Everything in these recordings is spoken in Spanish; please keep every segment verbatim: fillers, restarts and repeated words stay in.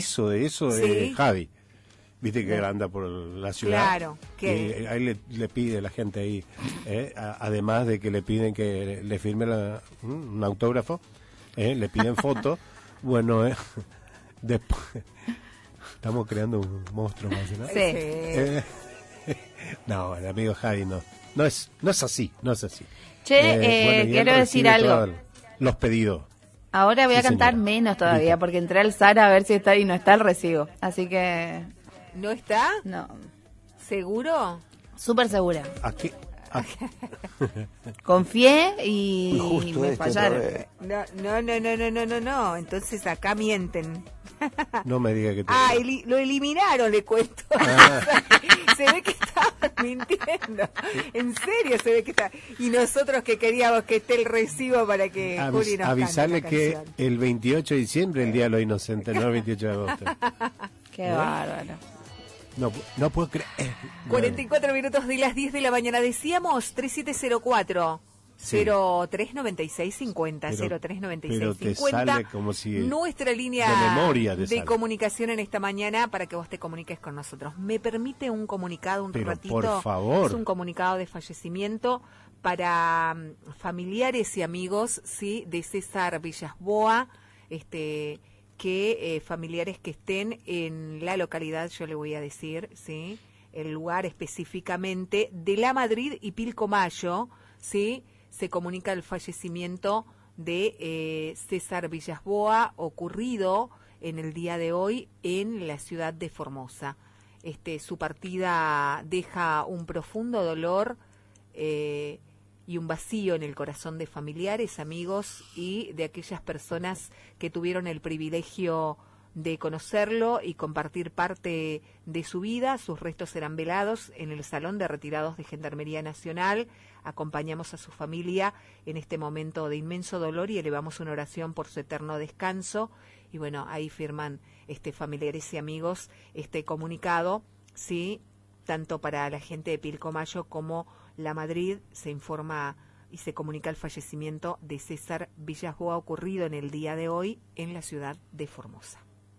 Eso de eso ¿Sí? es Javi. Viste que anda por la ciudad. Claro. Que... Y ahí le, le pide la gente ahí, eh, a, además de que le piden que le firme la, un autógrafo, eh, le piden fotos. Bueno, eh, después estamos creando un monstruo más, ¿no? Sí. Eh, no, el amigo Javi no. No es, no es así, no es así. Che, Eh, eh, bueno, y quiero él decir recibe algo. todos los pedidos. Ahora voy Sí, a cantar señora. menos todavía, Dice. porque entré al Zara a ver si está y no está el recibo. Así que, ¿No está? no. ¿Seguro? Súper segura. Aquí, aquí. Confié y Justo me este fallaron. otra vez. No, no, no, no, no, no, no, no. Entonces acá mienten. No me diga que te... Ah, eli- lo eliminaron, le cuento. Ah. Se ve que estaban mintiendo. En serio se ve que está. Y nosotros que queríamos que esté el recibo para que Avis- Juli nos avisarle cante la que canción. el veintiocho de diciembre, el Día de los Inocentes, no el veintiocho de agosto. Qué ¿Eh? bárbaro. No, no puedo creer. cuarenta y cuatro minutos de las diez de la mañana. Decíamos tres siete cero cuatro Sí. cero tres noventa y seis cincuenta, Pero- cero tres noventa y pero seis te cincuenta. sale como si Nuestra línea de memoria te de sale. comunicación en esta mañana para que vos te comuniques con nosotros. ¿Me permite un comunicado, un Pero, ratito? por favor. Es un comunicado de fallecimiento para mm, familiares y amigos, sí, de César Villasboa, este que eh, familiares que estén en la localidad, yo le voy a decir, sí, el lugar específicamente de La Madrid y Pilcomayo, sí, se comunica el fallecimiento de eh, César Villasboa, ocurrido en el día de hoy en la ciudad de Formosa. Este, su partida deja un profundo dolor eh, y un vacío en el corazón de familiares, amigos y de aquellas personas que tuvieron el privilegio de conocerlo y compartir parte de su vida. Sus restos serán velados en el Salón de Retirados de Gendarmería Nacional. Acompañamos a su familia en este momento de inmenso dolor y elevamos una oración por su eterno descanso. Y bueno, ahí firman este familiares y amigos este comunicado, sí, tanto para la gente de Pilcomayo como La Madrid. Se informa y se comunica el fallecimiento de César Villasboa, ocurrido en el día de hoy en la ciudad de Formosa.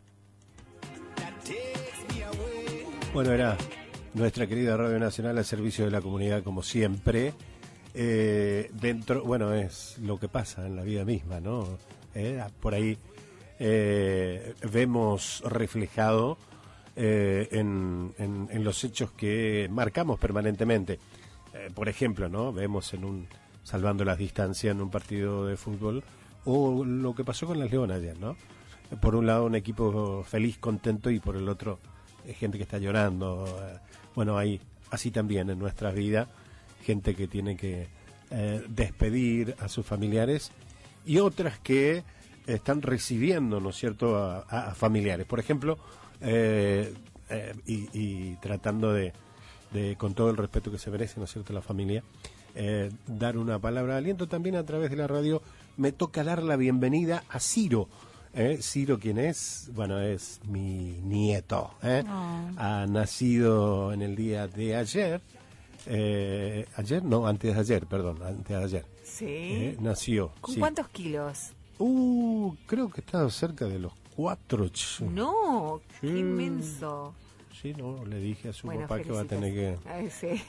Bueno, era nuestra querida Radio Nacional al servicio de la comunidad, como siempre. Eh, dentro, bueno, es lo que pasa en la vida misma, ¿no? Eh, por ahí eh, vemos reflejado eh, en, en, en los hechos que marcamos permanentemente. Eh, por ejemplo, ¿no? Vemos en un, salvando las distancias en un partido de fútbol, o lo que pasó con las Leonas ayer, ¿no? Por un lado un equipo feliz, contento, y por el otro eh, gente que está llorando. Eh, bueno, hay así también en nuestra vida gente que tiene que eh, despedir a sus familiares y otras que están recibiendo, ¿no es cierto?, a, a, a familiares. Por ejemplo, eh, eh, y, y tratando de, de, con todo el respeto que se merece, ¿no es cierto?, la familia, eh, dar una palabra de aliento también a través de la radio. Me toca dar la bienvenida a Ciro. ¿Eh? Ciro, ¿quién es? Bueno, es mi nieto. ¿eh? Oh. Ha nacido en el día de ayer. Eh, ¿Ayer? No, antes de ayer, perdón, antes de ayer. Sí. Eh, nació. ¿Con sí. cuántos kilos? Uh, creo que está cerca de los cuatro. No, sí. Qué inmenso. Sí, no, le dije a su bueno, papá que va a tener que... Ay, sí.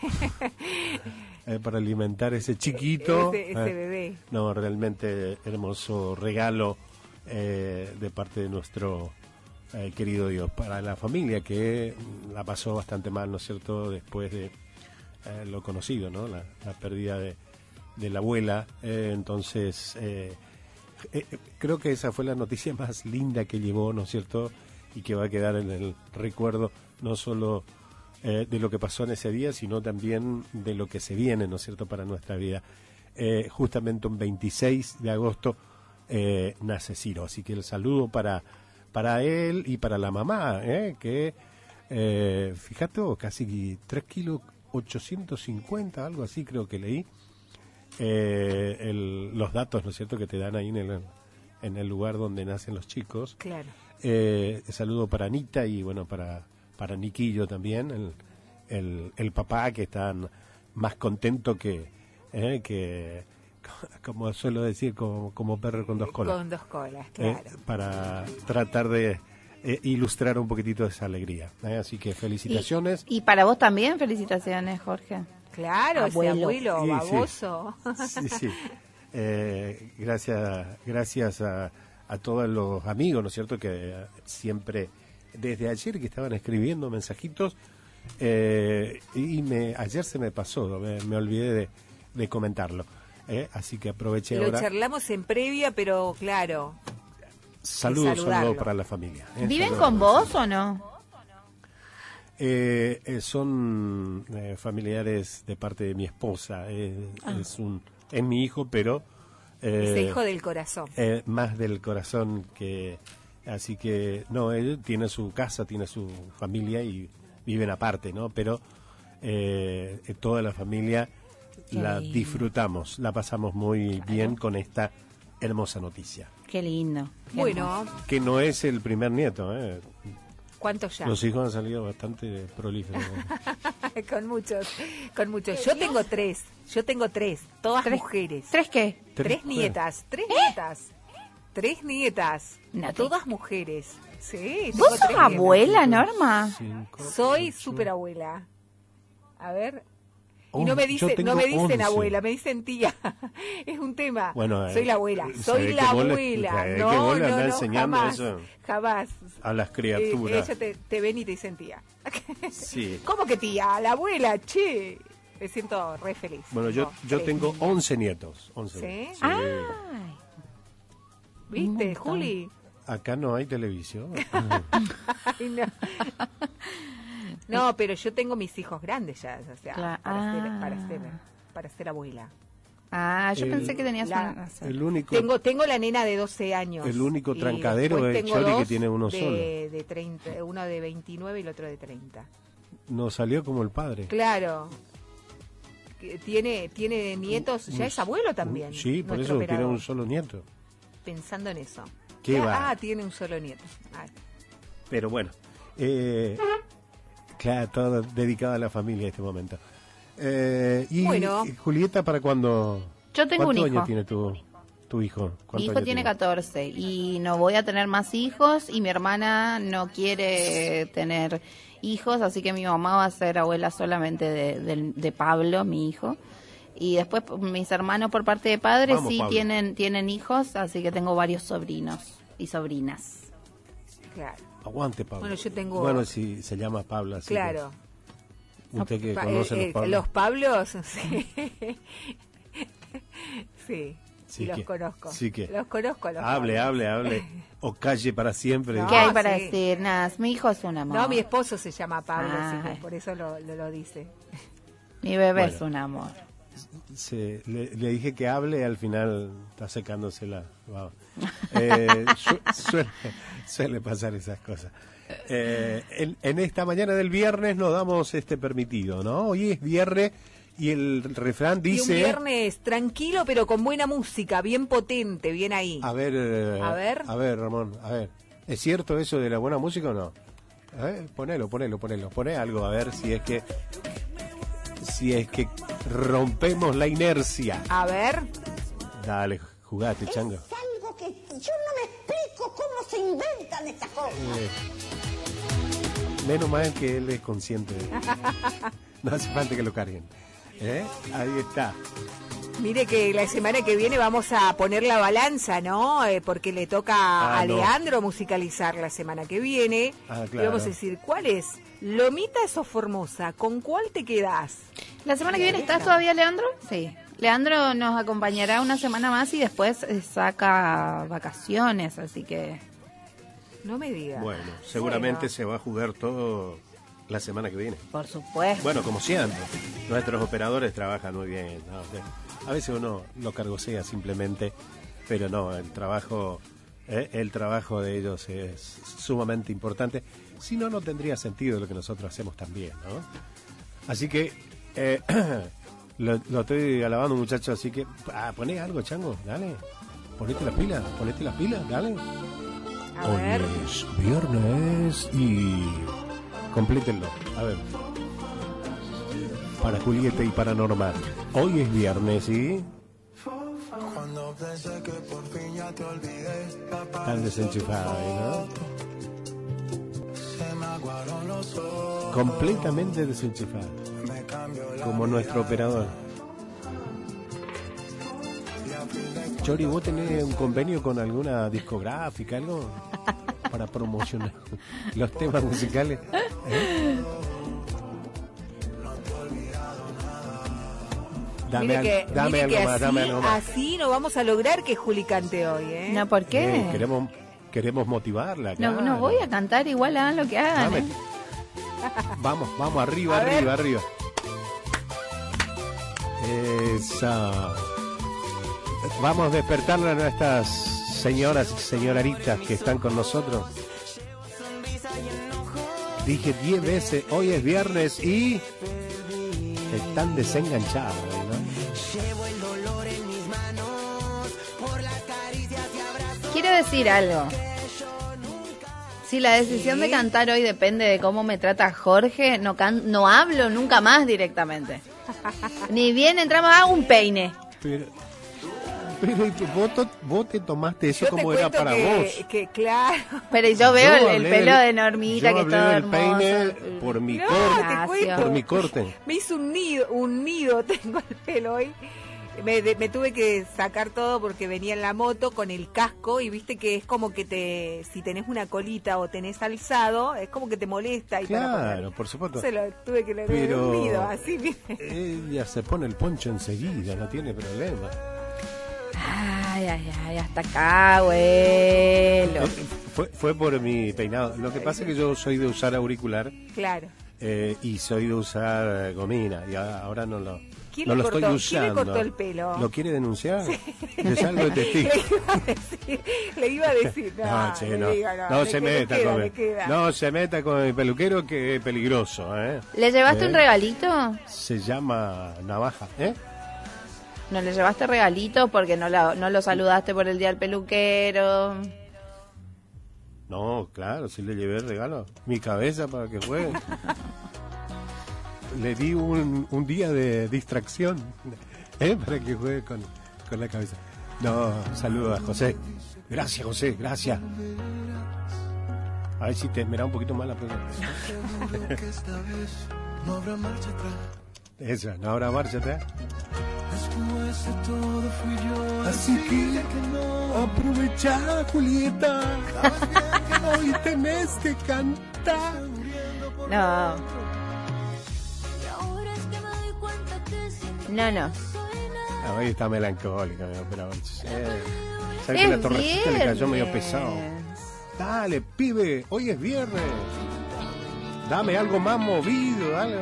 eh, para alimentar ese chiquito. Ese, ese eh, bebé. No, realmente hermoso regalo. Eh, de parte de nuestro eh, querido Dios para la familia, que la pasó bastante mal, ¿no es cierto?, después de eh, lo conocido, ¿no?, la, la pérdida de, de la abuela. Eh, entonces eh, eh, creo que esa fue la noticia más linda que llevó, ¿no es cierto?, y que va a quedar en el recuerdo no solo eh, de lo que pasó en ese día, sino también de lo que se viene, ¿no es cierto?, para nuestra vida. Eh, justamente un veintiséis de agosto Eh, nace Ciro, así que el saludo para para él y para la mamá, ¿eh? que eh, fíjate, oh, casi tres kilos ochocientos cincuenta, algo así creo que leí, eh, el, los datos, ¿no es cierto?, que te dan ahí en el, en el lugar donde nacen los chicos. Claro. Eh, saludo para Anita y bueno, para para Niquillo también, el, el, el papá, que está más contento que eh, que como suelo decir, como, como perro con dos colas. Con dos colas, claro. Eh, para tratar de eh, ilustrar un poquitito esa alegría. ¿eh? Así que felicitaciones. Y, y para vos también, felicitaciones, Jorge. Claro, Abuelo. ese abuelo Sí, baboso. Sí, sí. Eh, gracias, gracias a, a todos los amigos, ¿no es cierto? Que eh, siempre, desde ayer que estaban escribiendo mensajitos, eh, y me, ayer se me pasó, me, me olvidé de, de comentarlo. Eh, así que aproveché Lo ahora. charlamos en previa, pero claro. Saludos, saludarlo. saludos para la familia. eh, ¿Viven saludos. con vos o no? Eh, eh, son eh, familiares de parte de mi esposa. eh, Ah. Es un es mi hijo, pero eh, Ese hijo del corazón. eh, más del corazón que así que no, él tiene su casa, tiene su familia y viven aparte, ¿no? Pero eh, eh, toda la familia Qué la lindo. disfrutamos, la pasamos muy Claro. bien con esta hermosa noticia. Qué lindo. Qué Bueno, Que no es el primer nieto, ¿eh? ¿cuántos ya? Los hijos han salido bastante prolíferos. con muchos, con muchos. Yo tengo tres, yo tengo tres, todas ¿Tres? mujeres. ¿Tres qué? Tres Tres nietas, tres nietas, tres nietas, No te- todas mujeres. Sí, tengo ¿Vos sos tres nietas. abuela, Norma? Cinco, Soy ocho. superabuela. A ver. Y Oh, no me yo dicen, no tengo me dicen once. abuela, me dicen tía. Es un tema. Bueno, eh, soy la abuela, se soy ve la que vos le- abuela. se ve que no, vos le no, andás no, enseñando jamás, eso jamás. a las Eh, criaturas. ellos te, te ven y te dicen tía. Sí. ¿Cómo que tía? La abuela, che. Me siento re feliz. Bueno, yo, No, yo tres tengo niñas. once nietos. once ¿Sí? nietos. Ay, ¿Viste, un montón. Juli? Acá no hay televisión. Ay, no. No, pero yo tengo mis hijos grandes ya, o sea, Cla- para, ser, ah. para, ser, para ser abuela. ah, yo El- pensé que tenías la- una... El único, Tengo tengo la nena de doce años. El único y trancadero después es tengo Chori, que dos tiene uno de, solo. de treinta, uno de veintinueve y el otro de treinta. no salió como el padre. Claro. Que Tiene tiene nietos, ya Un- es abuelo también. Sí, por nuestro eso tiene operador. un solo nieto. Pensando en eso. ¿Qué ah, va? ah, tiene un solo nieto. Ah, Pero bueno, eh, claro, todo dedicado a la familia en este momento. Eh, y Bueno. y Julieta, ¿para cuándo? Yo tengo un ¿Cuántos hijo. años tiene tu, tu hijo? Mi ¿Cuántos hijo años tiene catorce y no voy a tener más hijos y mi hermana no quiere tener hijos, así que mi mamá va a ser abuela solamente de, del- de Pablo, mi hijo. Y después p- mis hermanos por parte de padres Vamos, sí Pablo. tienen tienen hijos, así que tengo varios sobrinos y sobrinas. claro. Aguante, Pablo. Bueno, yo tengo- Bueno, si se llama Pablo, así Claro. que usted que Pa- conoce eh, los eh, Pablos. los Pablos, sí. sí, Sí los que- conozco. sí que- Los conozco a los Hable, Pablos. hable, hable. O calle para siempre. No. ¿Qué hay sí. para decir? Nada, mi hijo es un amor. No, mi esposo se llama Pablo, así que Ay. por eso lo, lo, lo dice. Mi bebé Bueno. es un amor. Se- le, le dije que hable y al final está secándose la baba. Eh, su- suele, suele pasar esas cosas. Eh, en, en esta mañana del viernes nos damos este permitido, ¿no? Hoy es viernes y el refrán Y un dice... viernes tranquilo, pero con buena música, bien potente, bien ahí. A ver, eh, A ver. a ver, Ramón, a ver. ¿Es cierto eso de la buena música o no? A ver, ponelo, ponelo, ponelo. Poné algo, a ver si es que... Si es que rompemos la inercia. A ver, Dale, jugate, chango. Es algo que yo no me explico cómo se inventan estas cosas. Eh, menos mal que él es consciente. No hace falta que lo carguen. ¿Eh? Ahí está. mire que la semana que viene vamos a poner la balanza, ¿no? Eh, porque le toca Ah, a no. Leandro musicalizar la semana que viene. Ah, Y claro. vamos a decir, ¿cuál es? ¿Lomitas o Formosa? ¿Con cuál te quedás? ¿La semana que viene estás todavía, Leandro? Sí. Leandro nos acompañará una semana más y después eh, saca vacaciones, así que... No me digas. Bueno, seguramente Bueno. se va a jugar todo la semana que viene. Por supuesto. Bueno, como siempre, nuestros operadores trabajan muy bien, ¿no? A veces uno lo cargosea simplemente, pero no, el trabajo, eh, el trabajo de ellos es sumamente importante. Si no, no tendría sentido lo que nosotros hacemos también, ¿no? Así que eh, lo, lo estoy alabando, muchachos, así que ah, poné algo, chango, dale, ponete la pila, ponete la pila, dale. A ver. Hoy es viernes y complétenlo. A ver. Para Julieta y para Norma. Hoy es viernes y... Están desenchufados, ¿no? completamente desenchufada, como nuestro operador. Chori, ¿vos tenés un convenio con alguna discográfica, algo para promocionar los temas musicales? ¿Eh? Dame, mire que, al, dame mire algo que más, así, dame algo más. así no vamos a lograr que Juli cante hoy, ¿eh? No, ¿por qué? Eh, queremos, queremos motivarla. No, Claro. no voy a cantar igual, hagan lo que hagan. Dame. ¿eh? Vamos, vamos, arriba, A arriba, ver. arriba. Esa. Vamos a despertarle a nuestras señoras y señoraritas que están con nosotros. Dije diez veces, hoy es viernes y están desenganchados, ¿no? Quiero decir algo. Si la decisión de cantar hoy depende de cómo me trata Jorge, no can no hablo nunca más directamente. Ni bien entramos a un peine. Pero, pero vos, to- vos te tomaste eso Yo te como era cuento para que, vos. que claro. Pero yo veo el, el hablé pelo del- de Normita yo que es hablé todo del hermoso. peine por mi No, corte, te cuento. por mi corte. Me hizo un nido, un nido tengo el pelo hoy. Me, de- me tuve que sacar todo porque venía en la moto con el casco y viste que es como que te, si tenés una colita o tenés alzado, es como que te molesta. Y para Claro, poner- por supuesto. Se lo tuve que leer Pero un nido, así bien. ella se pone el poncho enseguida, no tiene problema. Ay, ay, ay, hasta acá, abuelo. Eh, Fue, fue por mi peinado. Lo que pasa es que yo soy de usar auricular Claro. eh, y soy de usar eh, gomina y a- ahora no lo, ¿Quién no le lo estoy cortó- usando. quién le cortó el pelo? ¿Lo quiere denunciar? Le salgo de testigo. Le iba a decir, le iba a decir, no, No, che, le no, diga, no, no, le se queda- le meta queda, con le el, queda. no se meta con el peluquero que es peligroso, ¿eh? ¿Le llevaste ¿Eh? un regalito? Se llama navaja, ¿eh? ¿No le llevaste regalito porque no, la- no lo saludaste por el día del peluquero? No, claro, sí le llevé el regalo. Mi cabeza para que juegue. Le di un, un día de distracción, ¿eh? Para que juegue con, con la cabeza. No, saludo a José. Gracias, José, gracias. A ver si te esmerá un poquito más la pregunta. Esa, no habrá marcha atrás. Así que aprovecha, Julieta. Hoy tenés que cantar. No. No, no. Ah, hoy está melancólica, mi operador. Eh, ¿sabes que Es la torrecita le cayó medio viernes. pesado? Dale, pibe, hoy es viernes. Dame algo más movido, algo.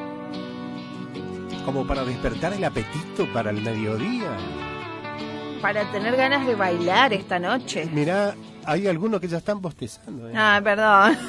Como para despertar el apetito para el mediodía. Para tener ganas de bailar esta noche. Mirá, hay algunos que ya están bostezando. ¿eh? Ah, perdón.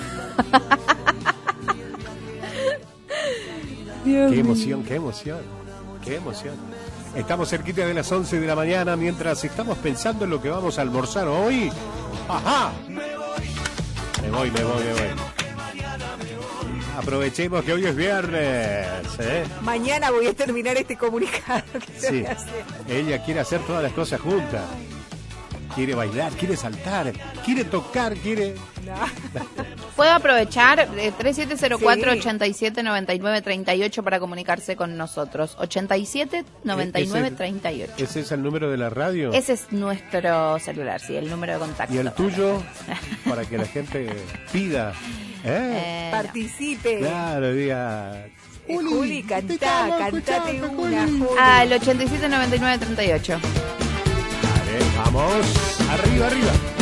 Qué emoción, qué emoción, qué emoción. Estamos cerquita de las once de la mañana mientras estamos pensando en lo que vamos a almorzar hoy. ¡Ajá! Me voy, me voy, me voy. Aprovechemos que hoy es viernes, ¿eh? Mañana voy a terminar este comunicado que tengo Sí, que hacer. ella quiere hacer todas las cosas juntas. Quiere bailar, quiere saltar, quiere tocar, quiere... No. Puedo aprovechar eh, tres siete cero cuatro, Sí. ochenta y siete, noventa y nueve, treinta y ocho para comunicarse con nosotros. ochenta y siete, noventa y nueve, treinta y ocho. ¿Ese es el número de la radio? Ese es nuestro celular, sí, el número de contacto. ¿Y el tuyo? Para que la gente pida. ¿Eh? Eh, Participe. Claro, diga... Eh, Juli, te cantá, estamos cantate escuchando, una, Juli. Juli. al ochenta y siete, noventa y nueve, treinta y ocho. Dale, vamos. Arriba, arriba.